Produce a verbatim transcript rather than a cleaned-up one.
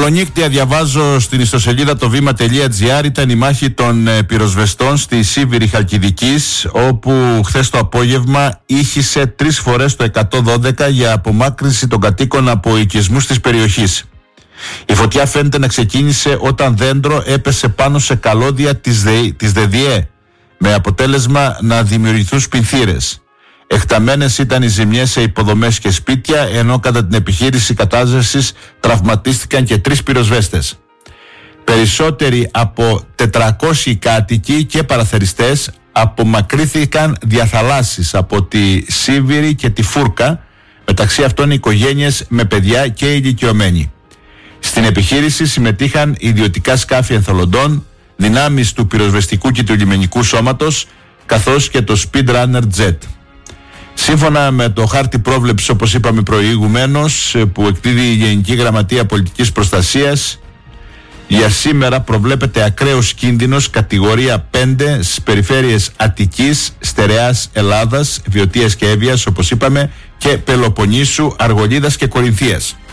Ολονύκτια διαβάζω στην ιστοσελίδα το βήμα τελεία τζι άρ ήταν η μάχη των ε, πυροσβεστών στη Σίβηρη Χαλκιδικής, όπου χθες το απόγευμα ήχησε τρεις φορές το εκατόν δώδεκα για απομάκρυνση των κατοίκων από οικισμούς της περιοχής. Η φωτιά φαίνεται να ξεκίνησε όταν δέντρο έπεσε πάνω σε καλώδια της, ΔΕ, της ΔΕΔΙΕ, με αποτέλεσμα να δημιουργηθούν σπινθήρες. Εκταμένες ήταν οι ζημιές σε υποδομές και σπίτια, ενώ κατά την επιχείρηση κατάσβεσης τραυματίστηκαν και τρεις πυροσβέστες. Περισσότεροι από τετρακόσιοι κάτοικοι και παραθεριστές απομακρύθηκαν διαθαλάσσης από τη Σίβηρη και τη Φούρκα, μεταξύ αυτών οικογένειες με παιδιά και ηλικιωμένοι. Στην επιχείρηση συμμετείχαν ιδιωτικά σκάφη εθελοντών, δυνάμεις του πυροσβεστικού και του λιμενικού σώματος, καθώς και το Speed Runner Jet. Σύμφωνα με το χάρτη πρόβλεψης, όπως είπαμε προηγουμένως, που εκδίδει η Γενική Γραμματεία Πολιτικής Προστασίας, για σήμερα προβλέπεται ακραίος κίνδυνος κατηγορία πέντε στις περιφέρειες Αττικής, Στερεάς Ελλάδας, Βιωτίας και Εύβοιας, όπως είπαμε, και Πελοποννήσου, Αργολίδας και Κορινθίας.